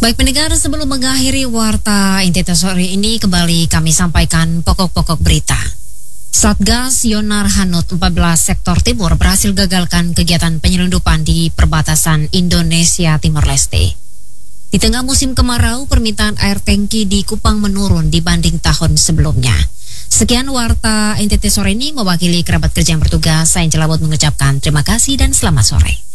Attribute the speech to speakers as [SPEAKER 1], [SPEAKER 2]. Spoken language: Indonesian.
[SPEAKER 1] Baik pendengar, sebelum mengakhiri Warta Entitas sore ini kembali kami sampaikan pokok-pokok berita. Satgas Yonar Hanut 14 Sektor Timur berhasil gagalkan kegiatan penyelundupan di perbatasan Indonesia Timor Leste. Di tengah musim kemarau, permintaan air tangki di Kupang menurun dibanding tahun sebelumnya. Sekian Warta Entitas sore ini, mewakili kerabat kerja yang bertugas, saya Celabot mengucapkan terima kasih dan selamat sore.